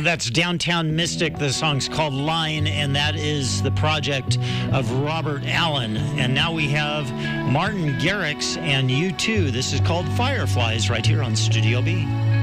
That's Downtown Mystic. The song's called Line, and that is the project of Robert Allen. And now we have Martin Garrix and U2. This is called Fireflies right here on Studio B.